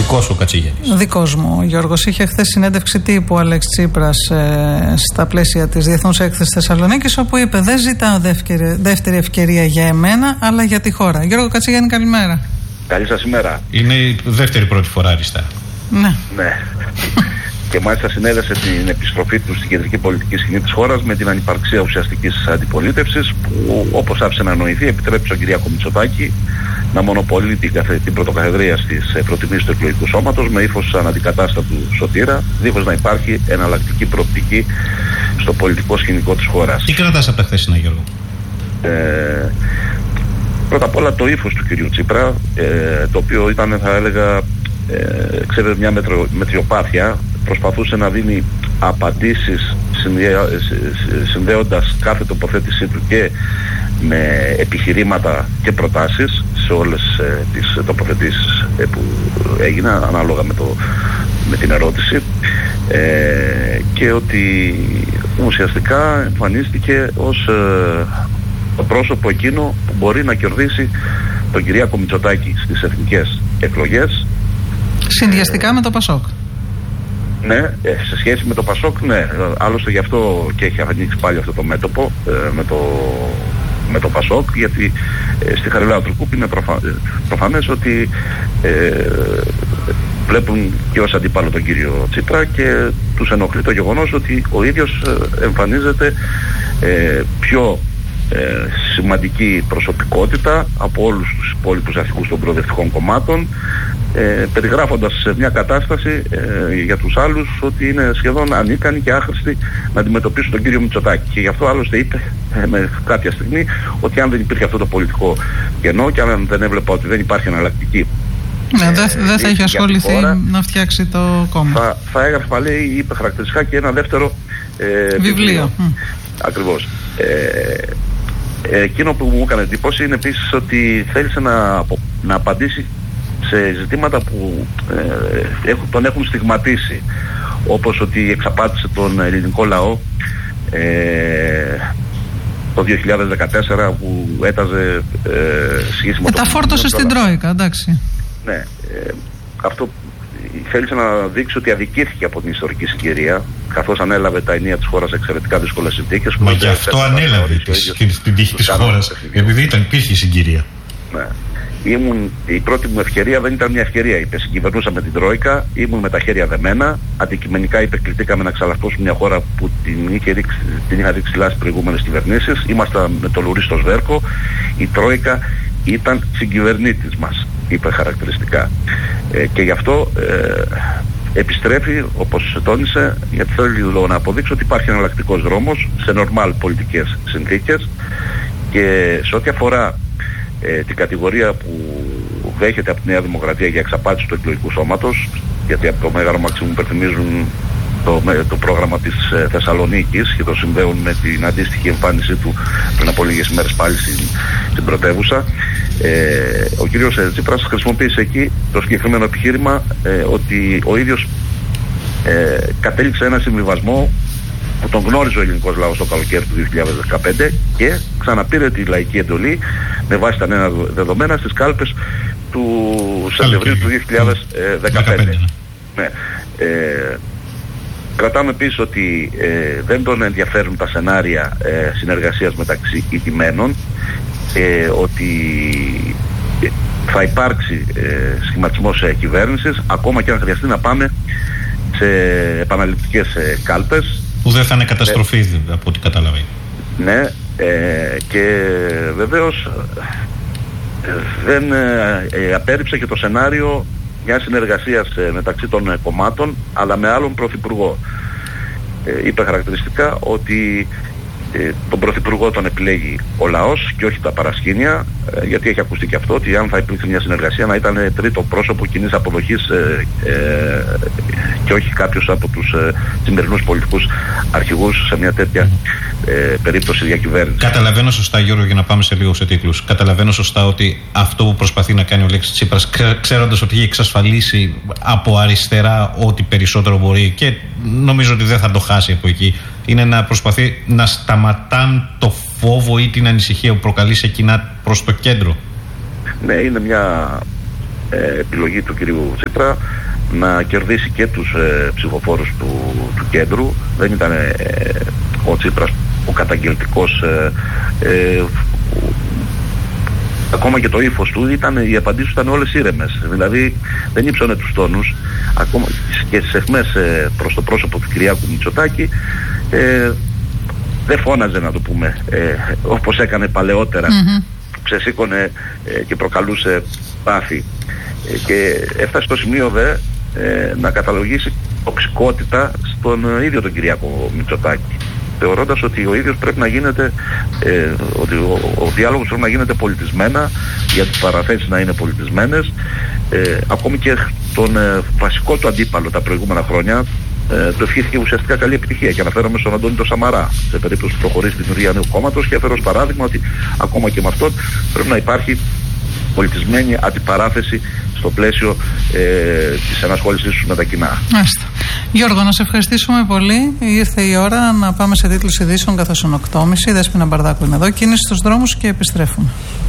Δικός σου Κατσίγενης. Δικός μου ο Γιώργος. Είχε χθες συνέντευξη τύπου ο Αλέξ Τσίπρας στα πλαίσια της Διεθνούς Έκθεσης Θεσσαλονίκης, όπου είπε: δεν ζητάω δεύτερη ευκαιρία για εμένα, αλλά για τη χώρα. Γιώργο Κατσίγενη, καλημέρα. Καλή σας ημέρα. Είναι η δεύτερη πρώτη φορά αριστερά. Ναι. Και μάλιστα συνέδεσε την επιστροφή του στην κεντρική πολιτική σκηνή της χώρας με την ανυπαρξία ουσιαστικής αντιπολίτευσης, που, όπως άφησε να νοηθεί, επιτρέπει στον Κυριάκο Μητσοτάκη να μονοπολεί την πρωτοκαθεδρία στις προτιμήσεις του εκλογικού σώματος με ύφος αναντικατάστατου σωτήρα, δίχως να υπάρχει εναλλακτική προοπτική στο πολιτικό σκηνικό της χώρας. Τι κρατάς από τα χθεσινά, Γιώργο? Πρώτα απ' όλα το ύφος του κυρίου Τσίπρα, το οποίο ήταν, θα έλεγα, ξέρετε, μια μετριοπάθεια. Προσπαθούσε να δίνει απαντήσεις συνδέοντας κάθε τοποθέτησή του και με επιχειρήματα και προτάσεις σε όλες τις τοποθετήσεις που έγιναν ανάλογα με την ερώτηση, και ότι ουσιαστικά εμφανίστηκε ως το πρόσωπο εκείνο που μπορεί να κερδίσει τον Κυριάκο Μητσοτάκη στις εθνικές εκλογές. Συνδυαστικά με το Πασόκ. Ναι, σε σχέση με το Πασόκ, ναι. Άλλωστε γι' αυτό και έχει ανοίξει πάλι αυτό το μέτωπο με το Πασόκ, γιατί στη Χαριλάου Τρουκούπ είναι προφανές ότι βλέπουν και ως αντίπαλο τον κύριο Τσίπρα και τους ενοχλεί το γεγονός ότι ο ίδιος εμφανίζεται πιο σημαντική προσωπικότητα από όλους τους υπόλοιπους αρχηγούς των προοδευτικών κομμάτων, περιγράφοντας σε μια κατάσταση για τους άλλους ότι είναι σχεδόν ανίκανοι και άχρηστοι να αντιμετωπίσουν τον κύριο Μητσοτάκη. Και γι' αυτό άλλωστε είπε με κάποια στιγμή ότι αν δεν υπήρχε αυτό το πολιτικό κενό και αν δεν έβλεπα ότι δεν υπάρχει εναλλακτική, δεν θα είχε ασχοληθεί να φτιάξει το κόμμα. Θα έγραφε πάλι, είπε χαρακτηριστικά και ένα δεύτερο βιβλίο. Ακριβώς. Εκείνο που μου έκανε εντύπωση είναι επίσης ότι θέλησε να απαντήσει σε ζητήματα που τον έχουν στιγματίσει, όπως ότι εξαπάτησε τον ελληνικό λαό το 2014 που έταζε σχίσιμο. Μεταφόρτωσε στην Τρόικα, εντάξει. Ναι, αυτό θέλησε να δείξει ότι αδικήθηκε από την ιστορική συγκυρία, καθώς ανέλαβε τα ενία της χώρας σε εξαιρετικά δύσκολες συνθήκες. Μα γι' αυτό ανέλαβε την τύχη της χώρας, επειδή υπήρχε συγκυρία. Ναι. Η πρώτη μου ευκαιρία δεν ήταν μια ευκαιρία, είπε. Συγκυβερνούσα με την Τρόικα, ήμουν με τα χέρια δεμένα. Αντικειμενικά, είπε, κληθήκαμε να ξαλαφώσουμε μια χώρα που την είχα ρίξει λάθη προηγούμενες κυβερνήσεις. Ήμασταν με το λουρί στο σβέρκο. Η Τρόικα ήταν συγκυβερνήτης μας, είπε χαρακτηριστικά. Και γι' αυτό επιστρέφει, όπως τόνισε, γιατί θέλει να αποδείξει ότι υπάρχει εναλλακτικός δρόμος σε νορμάλ πολιτικές συνθήκες. Και σε ό,τι αφορά την κατηγορία που δέχεται από τη Νέα Δημοκρατία για εξαπάτηση του εκλογικού σώματος, γιατί από το Μέγαρο Μαξίμου υπερθυμίζουν το πρόγραμμα της Θεσσαλονίκης και το συνδέουν με την αντίστοιχη εμφάνισή του πριν από λίγες ημέρες πάλι στην πρωτεύουσα. Ο κύριος Τσίπρας χρησιμοποίησε εκεί το συγκεκριμένο επιχείρημα ότι ο ίδιος κατέληξε ένα συμβιβασμό που τον γνώριζε ο ελληνικός λαός το καλοκαίρι του 2015 και ξαναπήρε τη λαϊκή εντολή με βάση τα νέα δεδομένα στις κάλπες του Σεπτεμβρίου του 2015. Ναι. Κρατάμε επίσης ότι δεν τον ενδιαφέρουν τα σενάρια συνεργασίας μεταξύ ηττημένων, ότι θα υπάρξει σχηματισμός κυβέρνησης, ακόμα και αν χρειαστεί να πάμε σε επαναληπτικές κάλπες. Που δεν θα είναι καταστροφή, από ό,τι καταλαβαίνει. Ναι, και βεβαίως δεν απέρριψε και το σενάριο μια συνεργασίας μεταξύ των κομμάτων, αλλά με άλλον πρωθυπουργό. Είπε χαρακτηριστικά ότι τον πρωθυπουργό τον επιλέγει ο λαός και όχι τα παρασκήνια, γιατί έχει ακουστεί και αυτό, ότι αν θα υπήρχε μια συνεργασία να ήταν τρίτο πρόσωπο κοινής αποδοχής και όχι κάποιος από τους σημερινούς πολιτικούς αρχηγούς σε μια τέτοια περίπτωση διακυβέρνηση. Καταλαβαίνω σωστά, Γιώργο, για να πάμε σε λίγο σε τίτλους. Καταλαβαίνω σωστά ότι αυτό που προσπαθεί να κάνει ο Αλέξης Τσίπρας, ξέροντας ότι έχει εξασφαλίσει από αριστερά ό,τι περισσότερο μπορεί και νομίζω ότι δεν θα το χάσει από εκεί, είναι να προσπαθεί να σταματάν το φόβο ή την ανησυχία που προκαλεί σε κοινά προς το κέντρο. Ναι, είναι μια επιλογή του κυρίου Τσίπρα να κερδίσει και τους ψηφοφόρους του κέντρου. Δεν ήταν ο Τσίπρας ο καταγγελτικός, ακόμα και το ύφος του οι απαντήσεις ήταν όλες ήρεμες, δηλαδή δεν ύψωνε τους τόνους, ακόμα και στις αιχμές προς το πρόσωπο του Κυριάκου Μητσοτάκη δεν φώναζε, να το πούμε, όπως έκανε παλαιότερα, που ξεσήκωνε και προκαλούσε πάθη, και έφτασε στο σημείο να καταλογίσει τοξικότητα στον ίδιο τον Κυριάκο Μητσοτάκη, θεωρώντας ότι ο ίδιος πρέπει να γίνεται, ότι ο διάλογος πρέπει να γίνεται πολιτισμένα, για τις παραθέσεις να είναι πολιτισμένες, ακόμη και τον βασικό του αντίπαλο τα προηγούμενα χρόνια το ευχήθηκε ουσιαστικά καλή επιτυχία, και αναφέρομαι στον Αντώνη τον Σαμαρά σε περίπτωση που προχωρήσει την δημιουργία νέου κόμματος, και έφερε ως παράδειγμα ότι ακόμα και με αυτόν πρέπει να υπάρχει πολιτισμένη αντιπαράθεση στο πλαίσιο της ενασχόλησής τους με τα κοινά. Μάλιστα. Γιώργο, να σε ευχαριστήσουμε πολύ. Ήρθε η ώρα να πάμε σε τίτλους ειδήσεων, καθώς είναι 8.30. Δέσποινα Μπαρδάκου είναι εδώ. Κίνηση στους δρόμους και επιστρέφουμε.